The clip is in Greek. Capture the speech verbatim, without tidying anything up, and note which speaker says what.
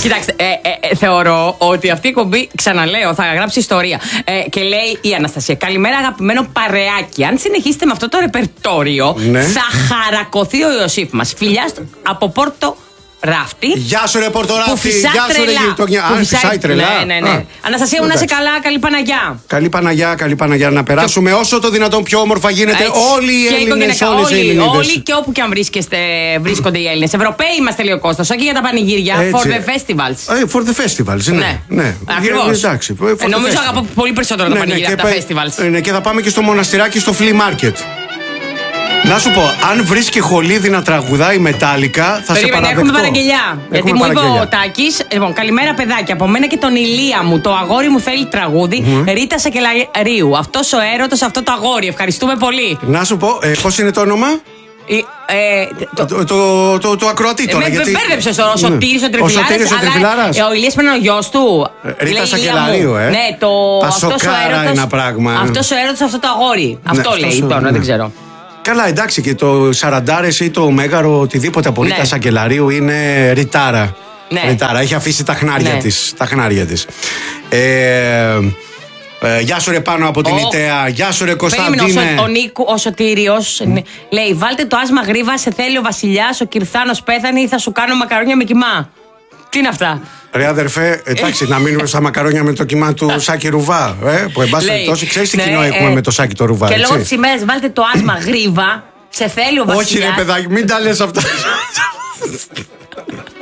Speaker 1: Κοιτάξτε, ε, ε, ε, θεωρώ ότι αυτή η εκπομπή, ξαναλέω, θα γράψει ιστορία. Ε, και λέει η Αναστασία, καλημέρα αγαπημένο παρεάκι. Αν συνεχίσετε με αυτό το ρεπερτόριο,
Speaker 2: ναι.
Speaker 1: θα χαρακωθεί ο Ιωσήφ μας. Φιλιά από Πόρτο Ράφτη.
Speaker 2: Γεια σου ρε Πορτοράφτη.
Speaker 1: Γεια
Speaker 2: σου ρε γειτονιά.
Speaker 1: Που
Speaker 2: Α, φυσάει τρελά.
Speaker 1: Ναι, ναι, ναι. Α, Αναστασία μου, να είσαι καλά, καλή Παναγιά.
Speaker 2: Καλή Παναγιά, καλή Παναγιά. Να περάσουμε και... όσο το δυνατόν πιο όμορφα γίνεται. Έτσι. Όλοι οι Έλληνες, όλες οι Ελληνίδες.
Speaker 1: Όλοι και όπου και αν βρίσκεστε, βρίσκονται οι Έλληνες. Ευρωπαίοι είμαστε, λέει ο Κώστας. Όχι για τα πανηγύρια.
Speaker 2: Έτσι.
Speaker 1: For the festivals.
Speaker 2: Ε, for the festivals, ναι.
Speaker 1: Ναι.
Speaker 2: ναι.
Speaker 1: Ακριβώς.
Speaker 2: Εντάξει,
Speaker 1: ε, νομίζω αγαπώ πολύ περισσότερο
Speaker 2: ναι,
Speaker 1: τα πανηγύρια
Speaker 2: ναι,
Speaker 1: από τα
Speaker 2: και
Speaker 1: festivals.
Speaker 2: Ναι, και θα πάμε και στο μοναστηράκι στο flea market. Να σου πω, αν βρίσκει Χολίδη να τραγουδάει Μετάλλικα, θα
Speaker 1: Περίμενε,
Speaker 2: σε παραδεχτώ.
Speaker 1: έχουμε παραγγελιά.
Speaker 2: Έχουμε
Speaker 1: Γιατί
Speaker 2: παραγγελιά.
Speaker 1: μου είπε ο Τάκης, λοιπόν, καλημέρα παιδάκια. Από μένα και τον Ηλία μου, το αγόρι μου θέλει τραγούδι. Mm-hmm. Ρίτα Σακελαρίου. Αυτός ο έρωτας, αυτό το αγόρι. Ευχαριστούμε πολύ.
Speaker 2: Να σου πω, ε, πώς είναι το όνομα?
Speaker 1: Ε, ε,
Speaker 2: το, το, το, το, το ακροατή τώρα.
Speaker 1: Με
Speaker 2: γιατί...
Speaker 1: μπέρδεψες τώρα, ο Σωτήρης ο
Speaker 2: Ο Σωτήρης ο Τριφυλάρας.
Speaker 1: Ο Ηλίας πρέπει να είναι ο γιος του.
Speaker 2: Ε, Ρίτα Σακελαρίου, ε.
Speaker 1: Ναι, το.
Speaker 2: Πασοκάρα ένα πράγμα.
Speaker 1: Αυτός ο έρωτας, αυτό το αγόρι.
Speaker 2: Ναι,
Speaker 1: αυτό λέει τώρα, ναι. Δεν ξέρω.
Speaker 2: Καλά, εντάξει, και το Σαραντάρες ή το Μέγαρο, οτιδήποτε από Ρίτα ναι. Σακελαρίου είναι ρητάρα.
Speaker 1: Ναι.
Speaker 2: Ρητάρα. Έχει αφήσει τα χνάρια
Speaker 1: ναι.
Speaker 2: της. Τα χνάρια της. Ε, ε, γεια σου ρε πάνω από την oh. Ιταία. Γεια σου ρε Κωνσταντίνε.
Speaker 1: Περίμενε, ο, ο, Νίκου, ο Σωτήριος mm. λέει, βάλτε το άσμα γρήβα, σε θέλει ο βασιλιάς, ο Κυρθάνος πέθανε ή θα σου κάνω μακαρόνια με κιμά. Τι είναι αυτά?
Speaker 2: Ρε αδερφέ, εντάξει, να μείνουμε στα μακαρόνια με το κιμά του Σάκη Ρουβά. Ε, που εν πάση περιπτώσει, ξέρεις τι ναι, κοινό έχουμε ε, με το Σάκη το Ρουβά.
Speaker 1: Και
Speaker 2: έτσι?
Speaker 1: λόγω της ημέρας, βάλτε το άσμα γρήβα, σε θέλει ο βασιλιάς.
Speaker 2: Όχι ρε παιδάκι, μην τα λες αυτά.